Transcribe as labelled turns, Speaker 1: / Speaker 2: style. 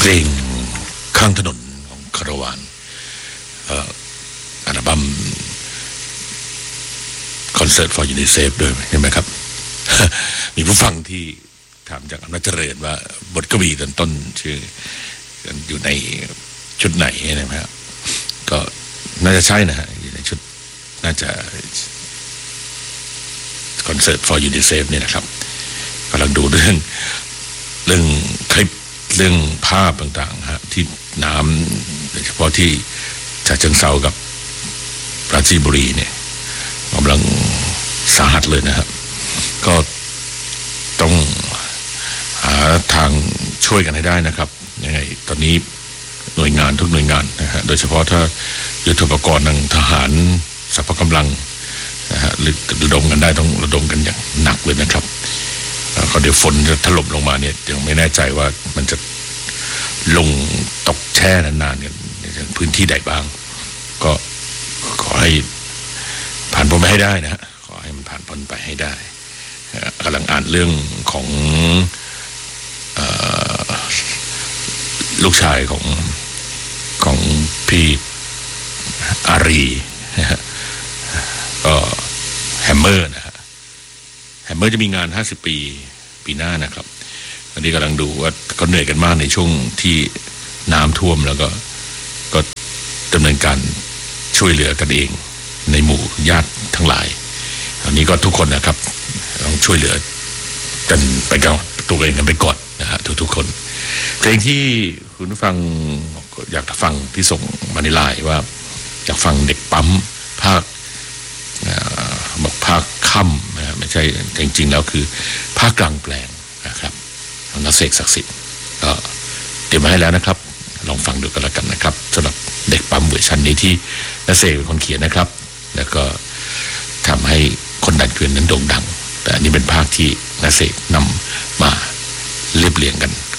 Speaker 1: เพลงข้างถนนของคาราวานอัลบั้มคอนเสิร์ต for UNICEF ด้วยใช่ไหมครับ มีผู้ฟังที่ถามจากอำนาจเจริญว่าบทกวีตอนต้นชื่ออยู่ในชุดไหนนะครับก็น่าจะใช่นะฮะอยู่ในชุดน่าจะคอนเสิร์ต for UNICEF เนี่ยนะครับกำลังดูเรื่องคลิปเรื่องภาพต่างๆฮะที่น้ำโดยเฉพาะที่ฉะเชิงเทรากับปราจีนบุรีเนี่ยกำลังสาหัสเลยนะครับก็ต้องหาทางช่วยกันให้ได้นะครับยังไงตอนนี้หน่วยงานทุกหน่วยงานนะฮะโดยเฉพาะถ้ายุทโธปกรณ์ทางทหารสรรพกำลังนะฮะระดมกันได้ต้องระดมกันอย่างหนักเลยนะครับก็เดี๋ยวฝนจะถล่มลงมาเนี่ยยังไม่แน่ใจว่ามันจะลงตกแช่นานๆกันในพื้นที่ใดบ้างก็ขอให้ผ่านพ้นไปให้ได้นะฮะขอให้มันผ่านพ้นไปให้ได้กำลังอ่านเรื่องของลูกชายของพี่อารีนะฮะก็แฮมเมอร์นะฮะแฮมเมอร์จะมีงาน50 ปีหน้านะครับอันนี้กำลังดูว่าเขาเหนื่อยกันมากในช่วงที่น้ำท่วมแล้วก็ดำเนินการช่วยเหลือกันเองในหมู่ญาติทั้งหลายอันนี้ก็ทุกคนนะครับต้องช่วยเหลือกันไปก่อนตัวเองกันไปก่อนนะฮะทุกคนเพลงที่คุณผู้ฟังอยากฟังที่ส่งมาในไลน์ว่าอยากฟังเด็กปั๊มภาคบอกภาคค่ำนะไม่ใช่จริงๆแล้วคือภาคกลางแปลงนะครับนักเสกศักดิ์สิทธิ์ก็เตรียมมาให้แล้วนะครับลองฟังดูกันแล้วกันนะครับสำหรับเด็กปั๊มเวอร์ชันนี้ที่นักเสกเป็นคนเขียนนะครับแล้วก็ทำให้คนดันเกวียนนั้นโด่งดังแต่อันนี้เป็นภาคที่นักเสกนำมาเรียบเรียงกัน